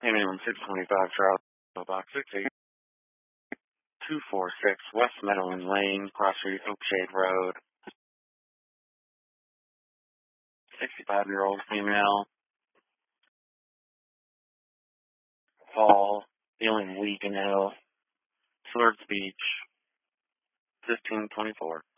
Minimum 625 Charles Box 68246 West Meadowland Lane, Cross Street, Oakshade Road. 65-year-old female. Fall, feeling weak and ill. Slurred speech. 1524.